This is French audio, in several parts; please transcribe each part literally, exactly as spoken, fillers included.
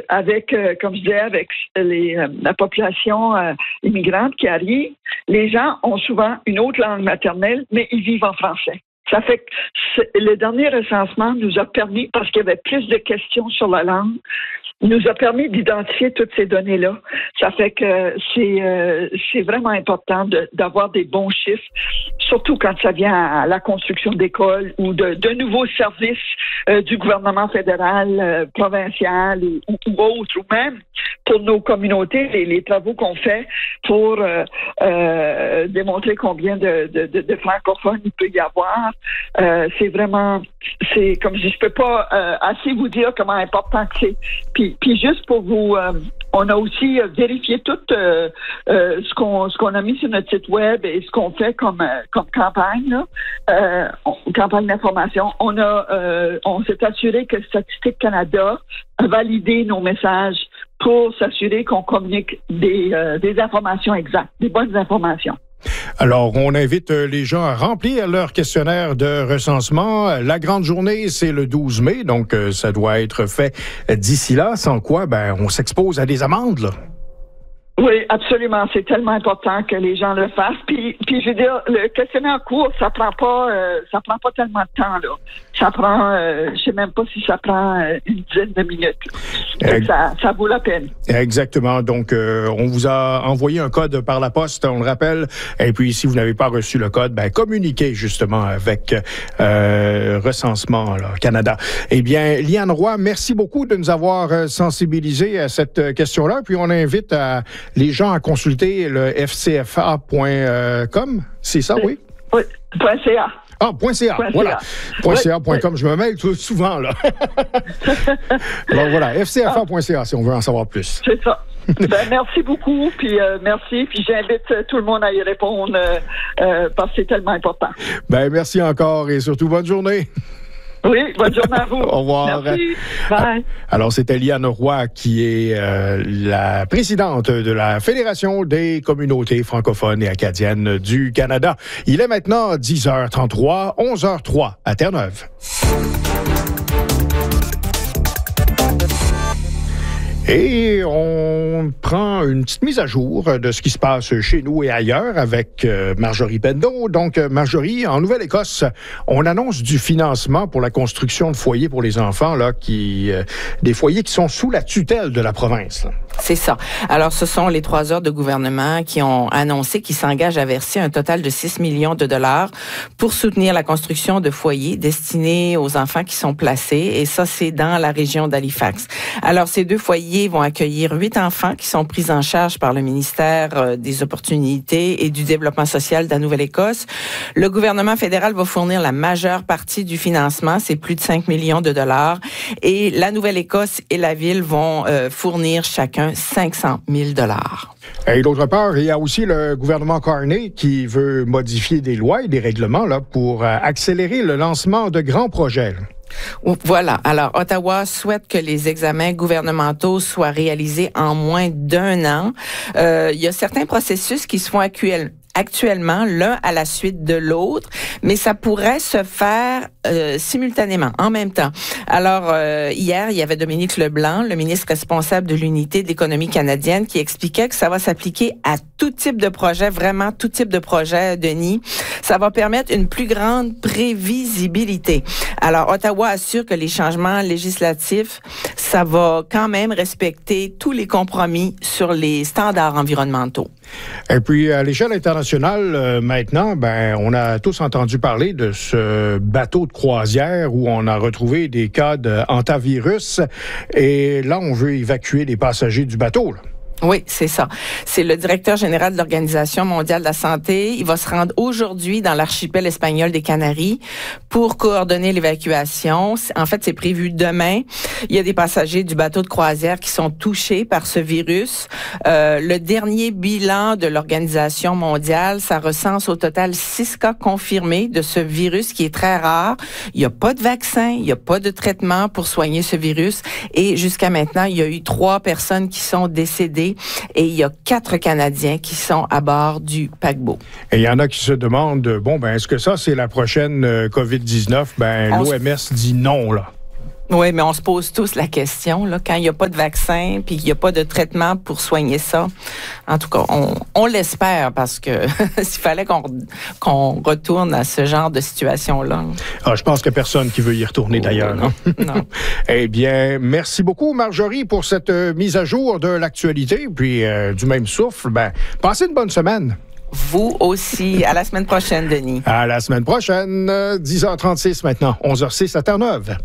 avec, euh, comme je disais, avec les, euh, la population euh, immigrante qui arrive, les gens ont souvent une autre langue maternelle, mais ils vivent en français. Ça fait que le dernier recensement nous a permis, parce qu'il y avait plus de questions sur la langue, nous a permis d'identifier toutes ces données-là. Ça fait que c'est euh, c'est vraiment important de, d'avoir des bons chiffres, surtout quand ça vient à la construction d'écoles ou de, de nouveaux services euh, du gouvernement fédéral, euh, provincial ou, ou autre, ou même pour nos communautés, les, les travaux qu'on fait pour euh, euh, démontrer combien de, de, de, de francophones il peut y avoir. Euh, c'est vraiment, c'est comme je dis, je peux pas euh, assez vous dire comment important que c'est. Puis, puis juste pour vous, euh, on a aussi vérifié tout euh, euh, ce qu'on ce qu'on a mis sur notre site web et ce qu'on fait comme euh, comme campagne, là, euh, on, campagne d'information. On a, euh, on s'est assuré que Statistique Canada a validé nos messages pour s'assurer qu'on communique des euh, des informations exactes, des bonnes informations. Alors, on invite les gens à remplir leur questionnaire de recensement. La grande journée, c'est le douze mai, donc ça doit être fait d'ici là, sans quoi, ben, on s'expose à des amendes, là. Oui, absolument. C'est tellement important que les gens le fassent. Puis, puis je veux dire, le questionnaire court, ça prend pas, euh, ça prend pas tellement de temps, là. Ça prend, euh, je sais même pas si ça prend euh, une dizaine de minutes. Ex- ça, ça vaut la peine. Exactement. Donc, euh, on vous a envoyé un code par la poste, on le rappelle. Et puis, si vous n'avez pas reçu le code, ben, communiquez justement avec euh, Recensement là, Canada. Eh bien, Liane Roy, merci beaucoup de nous avoir sensibilisés à cette question-là. Puis, on invite à les gens à consulter le f c f a point com, c'est ça, oui? Oui, point .ca. Ah, .ca, point voilà. Oui, .ca point com, oui. Je me mêle souvent, là. Alors voilà, f c f a point c a si on veut en savoir plus. C'est ça. Ben, merci beaucoup, puis euh, merci, puis j'invite tout le monde à y répondre euh, euh, parce que c'est tellement important. Ben, merci encore et surtout bonne journée. Oui, bonne journée à vous. Au revoir. Merci. Bye. Alors, c'était Liane Roy qui est euh, la présidente de la Fédération des communautés francophones et acadiennes du Canada. Il est maintenant dix heures trente-trois, onze heures trois à Terre-Neuve. Et on prend une petite mise à jour de ce qui se passe chez nous et ailleurs avec Marjorie Bendo. Donc, Marjorie, en Nouvelle-Écosse, on annonce du financement pour la construction de foyers pour les enfants, là, qui, euh, des foyers qui sont sous la tutelle de la province, là. C'est ça. Alors, ce sont les trois heures de gouvernement qui ont annoncé qu'ils s'engagent à verser un total de six millions de dollars pour soutenir la construction de foyers destinés aux enfants qui sont placés. Et ça, c'est dans la région d'Halifax. Alors, ces deux foyers vont accueillir huit enfants qui sont pris en charge par le ministère des Opportunités et du Développement social de la Nouvelle-Écosse. Le gouvernement fédéral va fournir la majeure partie du financement, c'est plus de cinq millions de dollars. Et la Nouvelle-Écosse et la ville vont euh, fournir chacun cinq cent mille dollars. Et d'autre part, il y a aussi le gouvernement Carney qui veut modifier des lois et des règlements là, pour euh, accélérer le lancement de grands projets. Voilà. Alors, Ottawa souhaite que les examens gouvernementaux soient réalisés en moins d'un an. Euh, il y a certains processus qui se font actuellement. actuellement, l'un à la suite de l'autre, mais ça pourrait se faire euh, simultanément, en même temps. Alors, euh, hier, il y avait Dominique Leblanc, le ministre responsable de l'Unité de l'économie canadienne, qui expliquait que ça va s'appliquer à tout type de projet, vraiment tout type de projet, Denis. Ça va permettre une plus grande prévisibilité. Alors, Ottawa assure que les changements législatifs, ça va quand même respecter tous les compromis sur les standards environnementaux. Et puis, à l'échelle internationale, euh, maintenant, ben, on a tous entendu parler de ce bateau de croisière où on a retrouvé des cas de hantavirus. Et là, on veut évacuer les passagers du bateau, là. Oui, c'est ça. C'est le directeur général de l'Organisation mondiale de la santé. Il va se rendre aujourd'hui dans l'archipel espagnol des Canaries pour coordonner l'évacuation. En fait, c'est prévu demain. Il y a des passagers du bateau de croisière qui sont touchés par ce virus. Euh, le dernier bilan de l'Organisation mondiale, ça recense au total six cas confirmés de ce virus qui est très rare. Il n'y a pas de vaccin, il n'y a pas de traitement pour soigner ce virus. Et jusqu'à maintenant, il y a eu trois personnes qui sont décédées. Et il y a quatre Canadiens qui sont à bord du paquebot. Et il y en a qui se demandent, bon, ben est-ce que ça, c'est la prochaine euh, covid dix-neuf? Ben, l'O M S dit non, là. Oui, mais on se pose tous la question, là, quand il n'y a pas de vaccin puis qu'il n'y a pas de traitement pour soigner ça. En tout cas, on, on l'espère parce que s'il fallait qu'on, qu'on retourne à ce genre de situation-là. Ah, je pense qu'il n'y a personne qui veut y retourner oh, d'ailleurs. Non. non. Eh bien, merci beaucoup, Marjorie, pour cette euh, mise à jour de l'actualité. Puis, euh, du même souffle, ben, passez une bonne semaine. Vous aussi. À la semaine prochaine, Denis. À la semaine prochaine. dix heures trente-six maintenant. onze heures six à Terre-Neuve.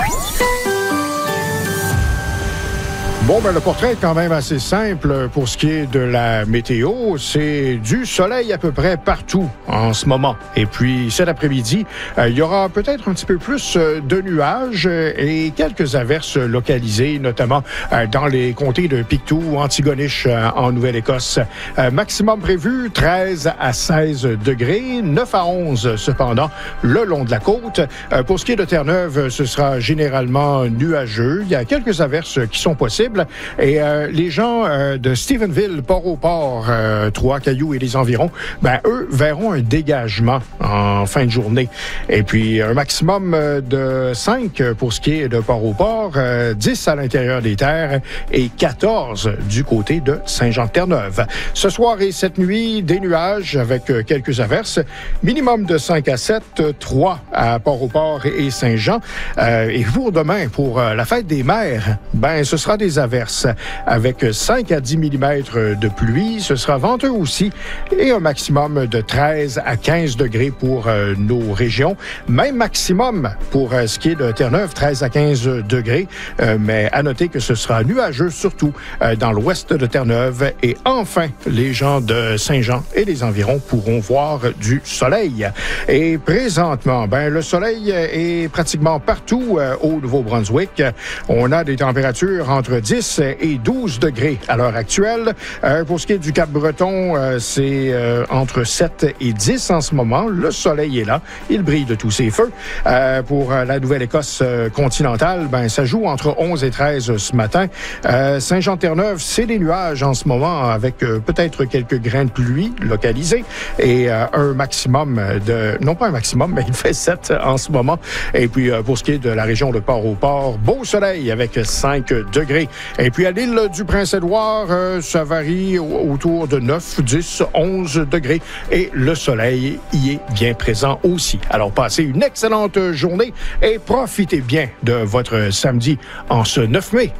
Bon, ben, le portrait est quand même assez simple pour ce qui est de la météo. C'est du soleil à peu près partout en ce moment. Et puis, cet après-midi, euh, il y aura peut-être un petit peu plus de nuages et quelques averses localisées, notamment euh, dans les comtés de Pictou, Antigonish euh, en Nouvelle-Écosse. Euh, maximum prévu, treize à seize degrés, neuf à onze cependant, le long de la côte. Euh, pour ce qui est de Terre-Neuve, ce sera généralement nuageux. Il y a quelques averses qui sont possibles. Et euh, les gens euh, de Stephenville, Port-au-Port, euh, Trois-Cailloux et les environs, ben eux verront un dégagement en fin de journée. Et puis un maximum de cinq pour ce qui est de Port-au-Port, euh, dix à l'intérieur des terres et quatorze du côté de Saint-Jean-de-Terre-Neuve. Ce soir et cette nuit, des nuages avec quelques averses. Minimum de cinq à sept, trois à Port-au-Port et Saint-Jean. Euh, et pour demain, pour euh, la fête des mères, ben ce sera des averses avec cinq à dix millimètres de pluie. Ce sera venteux aussi et un maximum de treize à quinze degrés pour euh, nos régions. Même maximum pour euh, ce qui est de Terre-Neuve, treize à quinze degrés. Euh, mais à noter que ce sera nuageux surtout euh, dans l'ouest de Terre-Neuve. Et enfin, les gens de Saint-Jean et les environs pourront voir du soleil. Et présentement, ben le soleil est pratiquement partout euh, au Nouveau-Brunswick. On a des températures entre dix et douze degrés à l'heure actuelle. Euh, pour ce qui est du Cap-Breton, euh, c'est euh, entre sept et dix en ce moment. Le soleil est là. Il brille de tous ses feux. Euh, pour euh, la Nouvelle-Écosse euh, continentale, ben, ça joue entre onze et treize ce matin. Euh, Saint-Jean-Terre-Neuve, c'est des nuages en ce moment avec euh, peut-être quelques grains de pluie localisés et euh, un maximum de... Non pas un maximum, mais il fait sept en ce moment. Et puis, euh, pour ce qui est de la région de Port-au-Port, beau soleil avec cinq degrés. Et puis, à l'île du Prince-Édouard, euh, ça varie autour de neuf, dix, onze degrés. Et le soleil y est bien présent aussi. Alors, passez une excellente journée et profitez bien de votre samedi en ce neuf mai.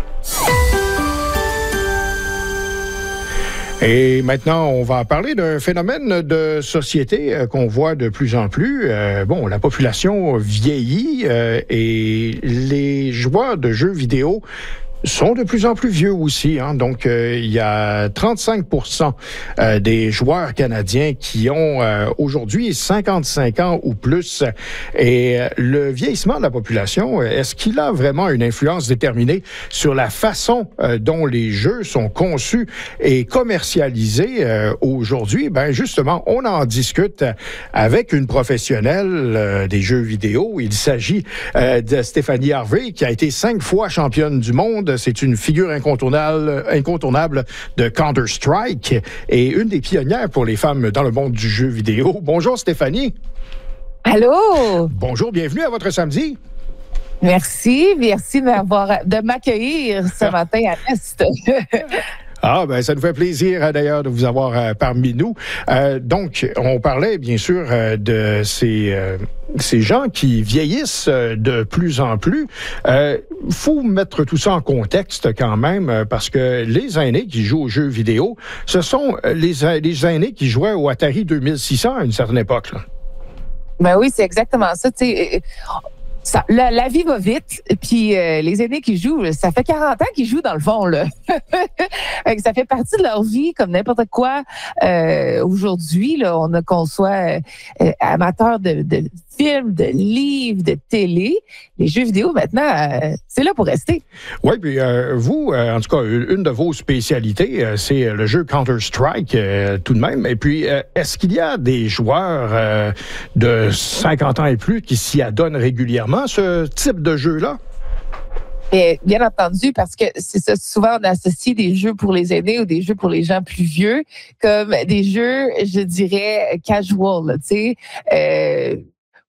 Et maintenant, on va parler d'un phénomène de société euh, qu'on voit de plus en plus. Euh, bon, la population vieillit euh, et les joueurs de jeux vidéo sont de plus en plus vieux aussi. Hein. Donc, euh, il y a trente-cinq pour cent euh, des joueurs canadiens qui ont euh, aujourd'hui cinquante-cinq ans ou plus. Et euh, le vieillissement de la population, est-ce qu'il a vraiment une influence déterminée sur la façon euh, dont les jeux sont conçus et commercialisés euh, aujourd'hui? Ben justement, on en discute avec une professionnelle euh, des jeux vidéo. Il s'agit euh, de Stéphanie Harvey, qui a été cinq fois championne du monde. C'est une figure incontournable, incontournable de Counter-Strike et une des pionnières pour les femmes dans le monde du jeu vidéo. Bonjour Stéphanie. Allô. Bonjour, bienvenue à votre samedi. Merci, merci d'avoir, de m'accueillir ce matin à l'Est. Ah, ben ça nous fait plaisir d'ailleurs de vous avoir euh, parmi nous. Euh, donc, on parlait bien sûr euh, de ces, euh, ces gens qui vieillissent euh, de plus en plus. Il euh, faut mettre tout ça en contexte quand même, euh, parce que les aînés qui jouent aux jeux vidéo, ce sont les, les aînés qui jouaient au Atari deux mille six cents à une certaine époque. Là. Ben oui, c'est exactement ça. Tu sais, Ça, la, la vie va vite, puis euh, les aînés qui jouent, ça fait quarante ans qu'ils jouent dans le fond, là. Ça fait partie de leur vie comme n'importe quoi. Euh, aujourd'hui, là, on a qu'on soit euh, amateur de, de films, de livres, de télé. Les jeux vidéo, maintenant, euh, c'est là pour rester. Oui, puis euh, vous, euh, en tout cas, une de vos spécialités, euh, c'est le jeu Counter-Strike, euh, tout de même. Et puis, euh, est-ce qu'il y a des joueurs euh, de cinquante ans et plus qui s'y adonnent régulièrement, ce type de jeu-là? Et bien entendu, parce que c'est ça, souvent on associe des jeux pour les aînés ou des jeux pour les gens plus vieux comme des jeux, je dirais, casual, tu sais. Euh,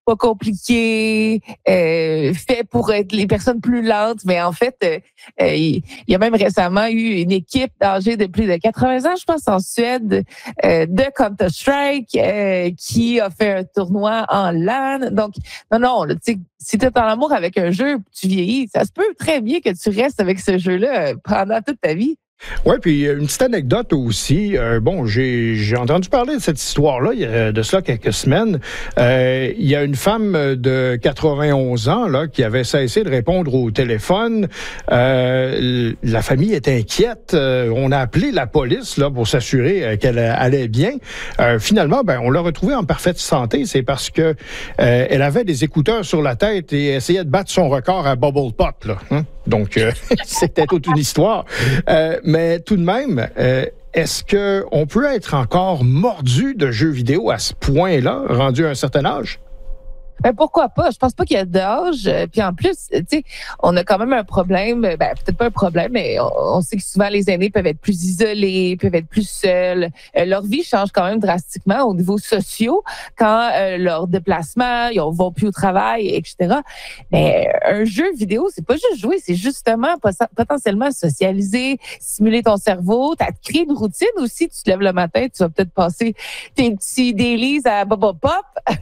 pas compliqué, euh, fait pour être les personnes plus lentes. Mais en fait, euh, euh, il y a même récemment eu une équipe âgée de plus de quatre-vingts ans, je pense, en Suède, euh, de Counter-Strike, euh, qui a fait un tournoi en LAN. Donc, non, non, tu sais, si tu es en amour avec un jeu, tu vieillis, ça se peut très bien que tu restes avec ce jeu-là pendant toute ta vie. Oui, puis une petite anecdote aussi. Euh, bon, j'ai, j'ai entendu parler de cette histoire-là il y a de cela quelques semaines. Euh, il y a une femme de quatre-vingt-onze ans là qui avait cessé de répondre au téléphone. Euh, la famille est inquiète. Euh, on a appelé la police là pour s'assurer qu'elle allait bien. Euh, finalement, ben on l'a retrouvée en parfaite santé. C'est parce que euh, elle avait des écouteurs sur la tête et essayait de battre son record à Bubble Pop là. Hein? Donc, euh, c'était toute une histoire. Euh, mais tout de même, euh, est-ce qu'on peut être encore mordu de jeux vidéo à ce point-là, rendu à un certain âge? Ben pourquoi pas? Je pense pas qu'il y a d'âge. Puis en plus, tu sais, on a quand même un problème. Ben peut-être pas un problème, mais on, on sait que souvent les aînés peuvent être plus isolés, peuvent être plus seuls. Euh, leur vie change quand même drastiquement au niveau social quand euh, leur déplacement, ils vont plus au travail, et cetera. Mais un jeu vidéo, c'est pas juste jouer, c'est justement potentiellement socialiser, stimuler ton cerveau, t'as créé une routine aussi. Tu te lèves le matin, tu vas peut-être passer tes petits délices à Bubble Pop.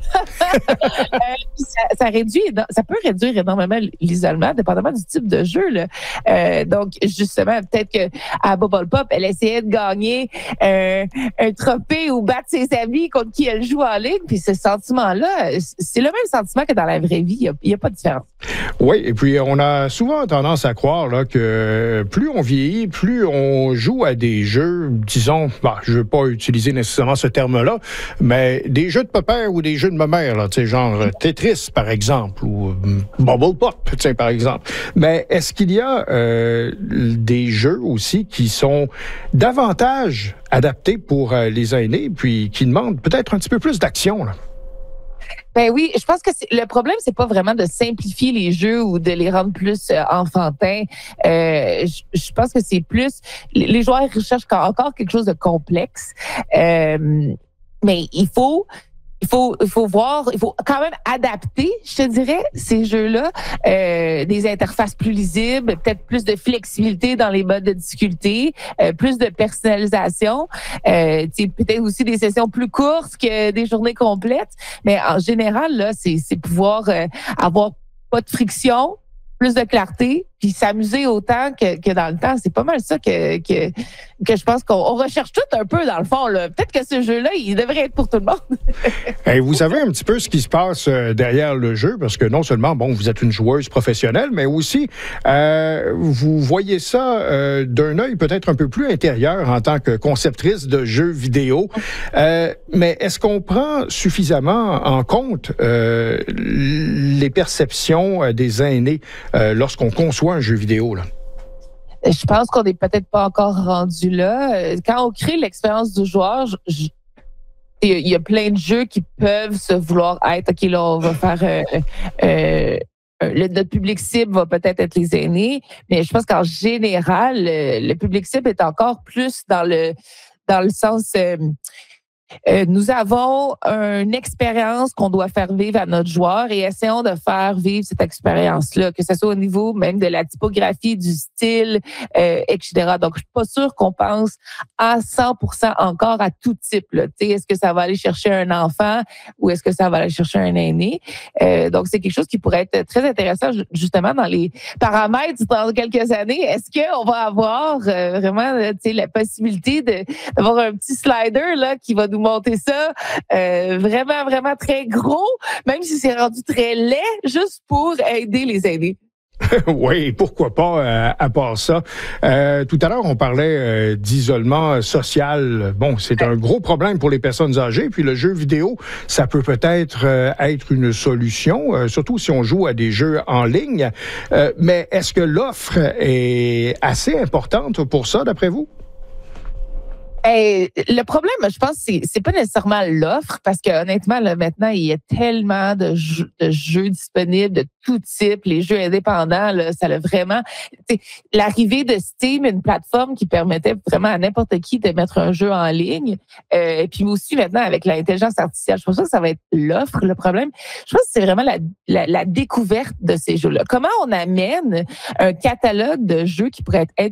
Ça, ça réduit, ça peut réduire énormément l'isolement, dépendamment du type de jeu. Là. Euh, donc, justement, peut-être que à Bubble Pop, elle essayait de gagner euh, un trophée ou battre ses amis contre qui elle joue en ligne. Puis ce sentiment-là, c'est le même sentiment que dans la vraie vie. Il n'y a, a pas de différence. Oui, et puis on a souvent tendance à croire là, que plus on vieillit, plus on joue à des jeux, disons, bah, je ne veux pas utiliser nécessairement ce terme-là, mais des jeux de papa ou des jeux de ma mère, là, genre Tetris, par exemple, ou Bubble Pop, par exemple. Mais est-ce qu'il y a euh, des jeux aussi qui sont davantage adaptés pour euh, les aînés, puis qui demandent peut-être un petit peu plus d'action, là? Ben oui, je pense que c'est, le problème, c'est pas vraiment de simplifier les jeux ou de les rendre plus euh, enfantins. Euh, je, je pense que c'est plus... Les joueurs recherchent encore quelque chose de complexe. Euh, mais il faut... Il faut, il faut voir, il faut quand même adapter, je te dirais, ces jeux-là, euh, des interfaces plus lisibles, peut-être plus de flexibilité dans les modes de difficulté, euh, plus de personnalisation, euh, peut-être aussi des sessions plus courtes que des journées complètes. Mais en général, là, c'est, c'est pouvoir euh, avoir pas de friction, plus de clarté, puis s'amuser autant que, que dans le temps. C'est pas mal ça que, que, que je pense qu'on on recherche tout un peu dans le fond. Là. Peut-être que ce jeu-là, il devrait être pour tout le monde. Et vous savez un petit peu ce qui se passe derrière le jeu, parce que non seulement, bon, vous êtes une joueuse professionnelle, mais aussi, euh, vous voyez ça euh, d'un œil peut-être un peu plus intérieur en tant que conceptrice de jeux vidéo. Euh, mais est-ce qu'on prend suffisamment en compte euh, les perceptions des aînés euh, lorsqu'on conçoit un jeu vidéo, là? Je pense qu'on n'est peut-être pas encore rendu là. Quand on crée l'expérience du joueur, je, je, il y a plein de jeux qui peuvent se vouloir être, OK, là, on va faire... Euh, euh, le, notre public cible va peut-être être les aînés, mais je pense qu'en général, le, le public cible est encore plus dans le, dans le sens... Euh, Euh, nous avons une expérience qu'on doit faire vivre à notre joueur et essayons de faire vivre cette expérience-là, que ce soit au niveau même de la typographie, du style, euh, et cetera. Donc, je suis pas sûre qu'on pense à cent pour cent encore à tout type. Là. Est-ce que ça va aller chercher un enfant ou est-ce que ça va aller chercher un aîné? Euh, donc, c'est quelque chose qui pourrait être très intéressant justement dans les paramètres dans quelques années. Est-ce qu'on va avoir euh, vraiment la possibilité de, d'avoir un petit slider là qui va nous monter ça euh, vraiment, vraiment très gros, même si c'est rendu très laid, juste pour aider les aînés. Oui, pourquoi pas, euh, à part ça. Euh, tout à l'heure, on parlait euh, d'isolement social. Bon, c'est un gros problème pour les personnes âgées, puis le jeu vidéo, ça peut peut-être euh, être une solution, euh, surtout si on joue à des jeux en ligne. Euh, mais est-ce que l'offre est assez importante pour ça, d'après vous? Ben, le problème, je pense, c'est c'est pas nécessairement l'offre, parce que honnêtement, là, maintenant, il y a tellement de jeux, de jeux disponibles de tout type. Les jeux indépendants, là, ça l'a vraiment. L'arrivée de Steam, une plateforme qui permettait vraiment à n'importe qui de mettre un jeu en ligne. Euh, et puis aussi maintenant avec l'intelligence artificielle, je pense pas que ça va être l'offre le problème. Je pense que c'est vraiment la, la, la découverte de ces jeux-là. Comment on amène un catalogue de jeux qui pourrait être